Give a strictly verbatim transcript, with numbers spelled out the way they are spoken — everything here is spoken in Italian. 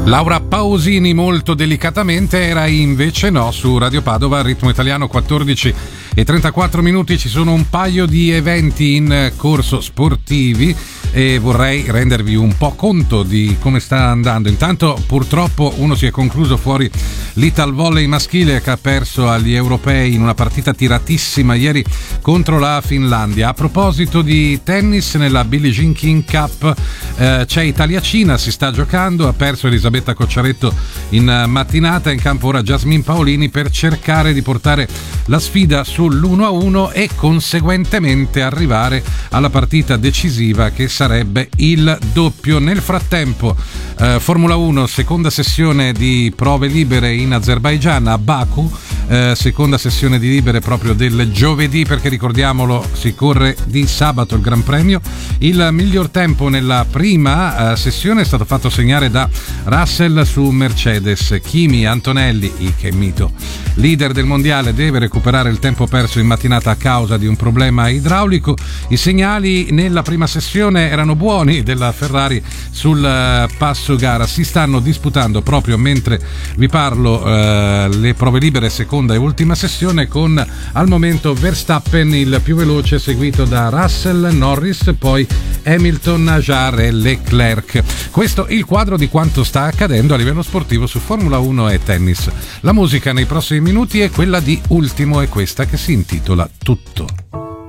Laura Pausini molto delicatamente, era invece no su Radio Padova, ritmo italiano. Quattordici e trentaquattro minuti, ci sono un paio di eventi in corso sportivi e vorrei rendervi un po' conto di come sta andando. Intanto purtroppo uno si è concluso fuori l'Ital Volley maschile, che ha perso agli europei in una partita tiratissima ieri contro la Finlandia. A proposito di tennis, nella Billie Jean King Cup eh, c'è Italia-Cina, si sta giocando, ha perso Elisabetta Cocciaretto in mattinata, in campo ora Jasmine Paolini per cercare di portare la sfida sull'uno a uno e conseguentemente arrivare alla partita decisiva che sarebbe il doppio. Nel frattempo eh, Formula uno, seconda sessione di prove libere in Azerbaigian a Baku, eh, seconda sessione di libere proprio del giovedì, perché ricordiamolo si corre di sabato il Gran Premio. Il miglior tempo nella prima eh, sessione è stato fatto segnare da Russell su Mercedes. Kimi Antonelli, il che mito leader del mondiale, deve recuperare il tempo perso in mattinata a causa di un problema idraulico. I segnali nella prima sessione erano buoni della Ferrari sul uh, passo gara. Si stanno disputando proprio mentre vi parlo uh, le prove libere seconda e ultima sessione, con al momento Verstappen il più veloce, seguito da Russell, Norris, poi Hamilton, Najjar e Leclerc. Questo è il quadro di quanto sta accadendo a livello sportivo su Formula uno e tennis. La musica nei prossimi minuti è quella di Ultimo, e questa che si intitola Tutto.